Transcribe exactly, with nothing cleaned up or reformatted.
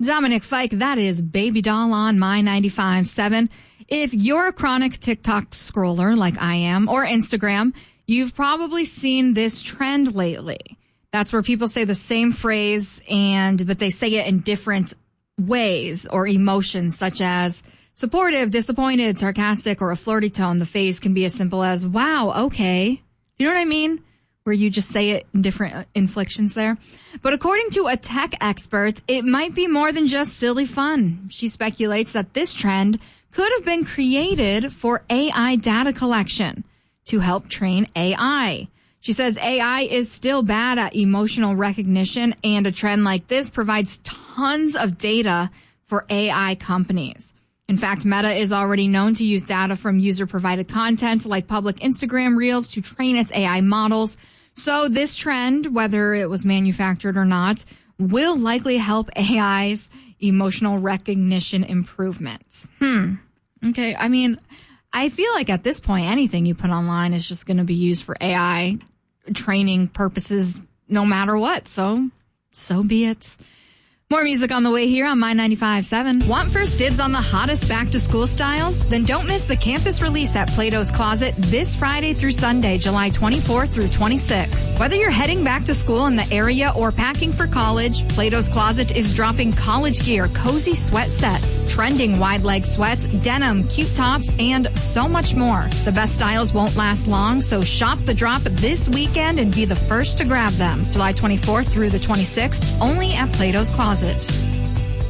Dominic Fike, that is Baby Doll on My ninety-five point seven. If you're a chronic TikTok scroller like I am, or Instagram, you've probably seen this trend lately. That's where people say the same phrase, and but they say it in different ways or emotions, such as supportive, disappointed, sarcastic, or a flirty tone. The phrase can be as simple as, wow, okay. You know what I mean? Where you just say it in different inflections there. But according to a tech expert, it might be more than just silly fun. She speculates that this trend could have been created for A I data collection to help train A I. She says A I is still bad at emotional recognition, and a trend like this provides tons of data for A I companies. In fact, Meta is already known to use data from user-provided content like public Instagram Reels to train its A I models. So this trend, whether it was manufactured or not, will likely help A I's emotional recognition improvements. Hmm. Okay. I mean, I feel like at this point, anything you put online is just going to be used for A I training purposes no matter what. So, so be it. More music on the way here on My ninety-five point seven. Want first dibs on the hottest back-to-school styles? Then don't miss the campus release at Plato's Closet this Friday through Sunday, July twenty-fourth through twenty-sixth. Whether you're heading back to school in the area or packing for college, Plato's Closet is dropping college gear, cozy sweat sets, trending wide-leg sweats, denim, cute tops, and so much more. The best styles won't last long, so shop the drop this weekend and be the first to grab them. July twenty-fourth through the twenty-sixth, only at Plato's Closet.